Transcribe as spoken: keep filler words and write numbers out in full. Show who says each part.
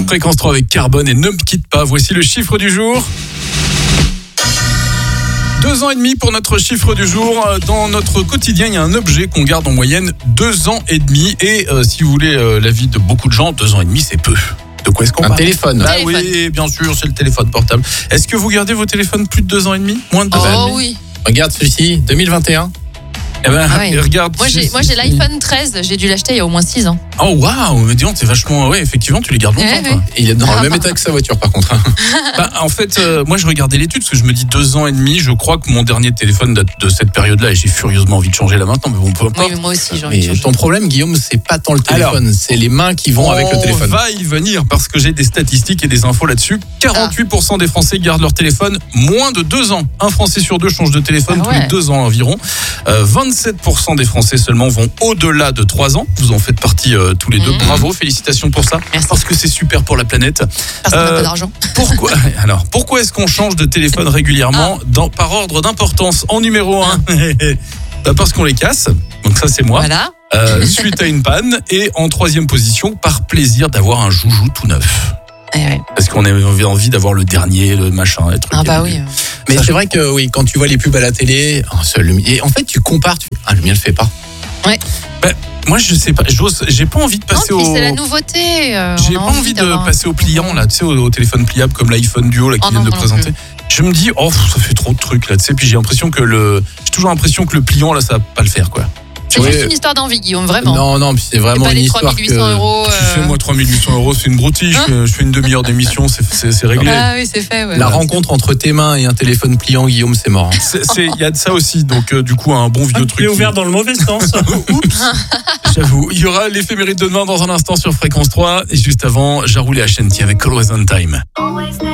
Speaker 1: Fréquence trois avec Carbone et Ne me quitte pas. Voici le chiffre du jour. Deux ans et demi pour notre chiffre du jour. Dans notre quotidien, il y a un objet qu'on garde en moyenne deux ans et demi. Et euh, si vous voulez euh, l'avis de beaucoup de gens, deux ans et demi, c'est peu. De quoi est-ce qu'on
Speaker 2: Un
Speaker 1: parle ?
Speaker 2: téléphone.
Speaker 1: Ah
Speaker 3: Téléphone.
Speaker 1: oui, bien sûr, c'est le téléphone portable. Est-ce que vous gardez vos téléphones plus de deux ans et demi ? Moins de deux ans et
Speaker 3: Oh
Speaker 1: demi ?
Speaker 3: oui.
Speaker 2: Regarde celui-ci, deux mille vingt et un.
Speaker 1: Eh ben,
Speaker 3: Ah oui.
Speaker 1: regarde.
Speaker 3: Moi j'ai, moi j'ai l'iPhone treize, j'ai dû l'acheter il y a au moins six ans.
Speaker 1: Oh waouh, mais dis donc, t'es vachement. Ouais, effectivement, tu les gardes longtemps.
Speaker 3: Ouais,
Speaker 1: quoi.
Speaker 3: ouais.
Speaker 2: Et il est dans le même état que sa voiture par contre.
Speaker 1: Bah, en fait, euh, moi je regardais l'étude parce que je me dis deux ans et demi. Je crois que mon dernier téléphone date de cette période-là et j'ai furieusement envie de changer là maintenant. Mais bon, peu
Speaker 3: Oui,
Speaker 1: importe.
Speaker 3: mais moi aussi j'ai envie de
Speaker 2: Mais
Speaker 3: changer.
Speaker 2: ton problème, Guillaume, c'est pas tant le téléphone, c'est les mains qui vont avec le téléphone.
Speaker 1: On va y venir parce que j'ai des statistiques et des infos là-dessus. quarante-huit pour cent des Français gardent leur téléphone moins de deux ans. Un Français sur deux change de téléphone
Speaker 3: Ah
Speaker 1: tous les
Speaker 3: ouais.
Speaker 1: deux ans environ. Euh, vingt-sept pour cent des Français seulement vont au-delà de trois ans. Vous en faites partie euh, tous les deux.
Speaker 3: Mmh.
Speaker 1: Bravo, félicitations pour ça.
Speaker 3: Merci.
Speaker 1: Parce que c'est super pour la planète.
Speaker 3: Parce qu'on n'a
Speaker 1: Euh,
Speaker 3: pas d'argent.
Speaker 1: Pourquoi Alors, pourquoi est-ce qu'on change de téléphone régulièrement dans, par ordre d'importance en numéro un Bah, parce qu'on les casse. Donc ça, c'est moi.
Speaker 3: Voilà.
Speaker 1: Euh, suite à une panne. Et en troisième position, par plaisir d'avoir un joujou tout neuf.
Speaker 3: Eh ouais.
Speaker 1: Parce qu'on avait envie d'avoir le dernier, le machin, les trucs.
Speaker 3: Ah bah oui.
Speaker 2: Mais c'est vrai que oui, quand tu vois les pubs à la télé, oh, c'est le- et en fait tu compares, tu ah le mien le fait pas.
Speaker 1: Moi, je sais pas, j'ose, j'ai pas envie de
Speaker 3: Non,
Speaker 1: passer
Speaker 3: puis
Speaker 1: au.
Speaker 3: c'est la nouveauté. euh,
Speaker 1: J'ai
Speaker 3: on
Speaker 1: pas
Speaker 3: a
Speaker 1: envie de
Speaker 3: d'avoir un-
Speaker 1: passer au pliant là, tu sais, au, au téléphone pliable comme l'iPhone Duo là qui
Speaker 3: Oh
Speaker 1: vient
Speaker 3: non,
Speaker 1: de le
Speaker 3: moi non
Speaker 1: présenter. Je me dis, oh, ça fait trop de trucs là, tu sais. Puis j'ai l'impression que le, j'ai toujours l'impression que le pliant là, ça va pas le faire quoi.
Speaker 3: C'est
Speaker 2: Oui.
Speaker 3: juste une histoire d'envie, Guillaume, vraiment.
Speaker 2: Non non, puis c'est
Speaker 3: Et
Speaker 2: vraiment
Speaker 3: pas
Speaker 2: une
Speaker 3: les
Speaker 2: histoire
Speaker 3: trois mille huit cents
Speaker 2: que
Speaker 3: euros.
Speaker 1: Tu
Speaker 3: euh,
Speaker 1: fais moi trois mille huit cents euros, c'est une broutille.
Speaker 3: Hein
Speaker 1: je, fais, je fais une demi-heure d'émission, c'est, c'est, c'est réglé.
Speaker 3: Ah oui, c'est fait. Ouais.
Speaker 2: la rencontre entre tes mains et un téléphone pliant, Guillaume, c'est mort.
Speaker 1: C'est, c'est- il y a de ça aussi, donc euh, du coup un bon vieux
Speaker 4: Ah,
Speaker 1: truc.
Speaker 4: tu l'as
Speaker 1: qui-
Speaker 4: ouvert dans le mauvais sens.
Speaker 1: J'avoue. Il y aura l'éphéméride de demain dans un instant sur Fréquence trois et juste avant, Jarou et Ashanti avec Always on Time.
Speaker 5: Always there.